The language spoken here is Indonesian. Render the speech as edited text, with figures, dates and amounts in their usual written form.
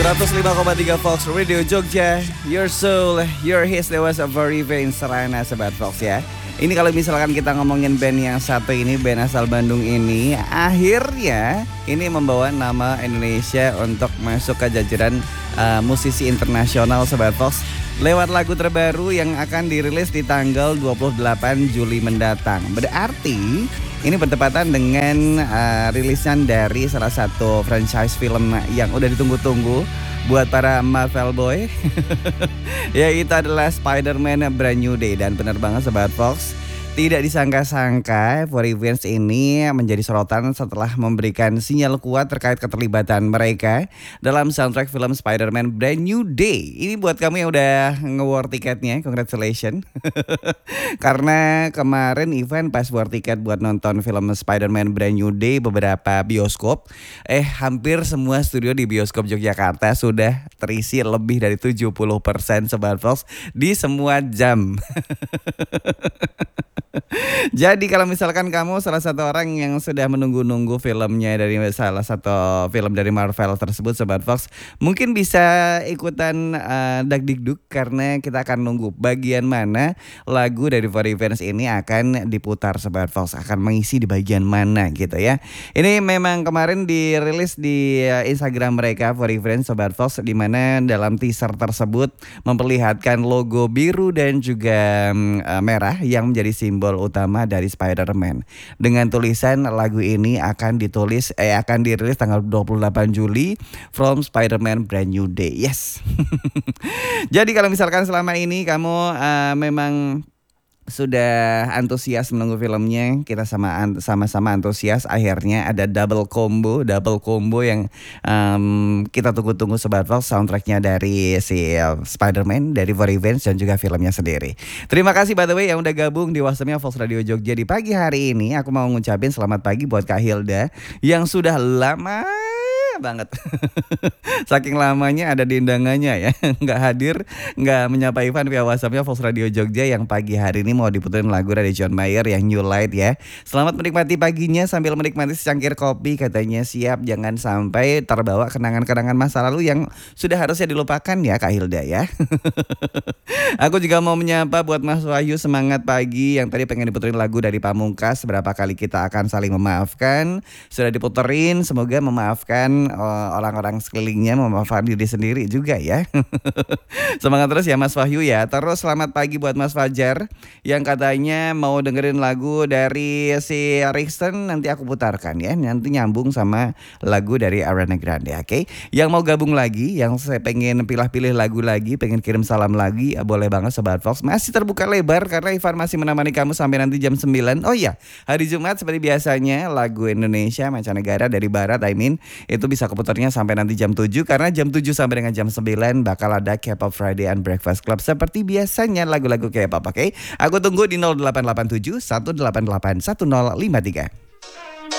105,3 Fox Radio Jogja, Your Soul, Your Hits, Dewas of Revenge Serana Sobat Fox ya. Ini kalau misalkan kita ngomongin band yang satu ini, band asal Bandung ini, akhirnya ini membawa nama Indonesia untuk masuk ke jajaran musisi internasional Sobat Fox lewat lagu terbaru yang akan dirilis di tanggal 28 Juli mendatang. Berarti ini bertepatan dengan rilisan dari salah satu franchise film yang udah ditunggu-tunggu buat para Marvel Boy. Yaitu adalah Spider-Man Brand New Day. Dan benar banget Sobat Fox, tidak disangka-sangka For Revenge ini menjadi sorotan setelah memberikan sinyal kuat terkait keterlibatan mereka dalam soundtrack film Spider-Man Brand New Day. Ini buat kamu yang udah nge-war tiketnya, congratulations. Karena kemarin event pas war tiket buat nonton film Spider-Man Brand New Day beberapa bioskop, hampir semua studio di bioskop Yogyakarta sudah terisi lebih dari 70% Sobat Fox di semua jam. Jadi kalau misalkan kamu salah satu orang yang sudah menunggu-nunggu filmnya dari salah satu film dari Marvel tersebut Sobat Fox, mungkin bisa ikutan dagdikduk karena kita akan nunggu bagian mana lagu dari For Revenge ini akan diputar Sobat Fox, akan mengisi di bagian mana gitu ya. Ini memang kemarin dirilis di Instagram mereka For Revenge Sobat Fox, di mana dalam teaser tersebut memperlihatkan logo biru dan juga merah yang menjadi simbol utama dari Spider-Man. Dengan tulisan lagu ini akan dirilis tanggal 28 Juli from Spider-Man Brand New Day. Yes. Jadi kalau misalkan selama ini kamu memang sudah antusias menunggu filmnya, kita sama-sama antusias. Akhirnya ada double combo yang kita tunggu-tunggu Sobat Fox, soundtracknya dari si Spider-Man, dari For Revenge dan juga filmnya sendiri. Terima kasih by the way yang udah gabung di WhatsAppnya Fox Radio Jogja di pagi hari ini. Aku mau ngucapin selamat pagi buat Kak Hilda yang sudah lama banget. Saking lamanya ada di undangannya ya, nggak hadir, nggak menyapa Ivan via WhatsAppnya Fox Radio Jogja yang pagi hari ini mau diputerin lagu dari John Mayer yang New Light ya. Selamat menikmati paginya sambil menikmati secangkir kopi, katanya siap jangan sampai terbawa kenangan-kenangan masa lalu yang sudah harusnya dilupakan ya Kak Hilda ya. Aku juga mau menyapa buat Mas Wahyu, semangat pagi, yang tadi pengen diputerin lagu dari Pamungkas. Berapa kali kita akan saling memaafkan, sudah diputerin, semoga memaafkan orang-orang sekelilingnya, memaafkan diri sendiri juga ya. Semangat terus ya Mas Wahyu ya. Terus selamat pagi buat Mas Fajar yang katanya mau dengerin lagu dari si Rixton, nanti aku putarkan ya. Nanti nyambung sama lagu dari Ariana Grande, oke? Yang mau gabung lagi, yang saya pengen pilih lagu lagi, pengen kirim salam lagi, boleh banget Sobat Fox. Masih terbuka lebar karena Ivan masih menemani kamu sampai nanti jam 9. Oh iya, hari Jumat seperti biasanya lagu Indonesia mancanegara dari barat itu bisa keputarnya sampai nanti jam 7, karena jam 7 sampai dengan jam 9 bakal ada K-pop Friday and Breakfast Club seperti biasanya lagu-lagu K-pop, oke? Aku tunggu di 0887 188 1053.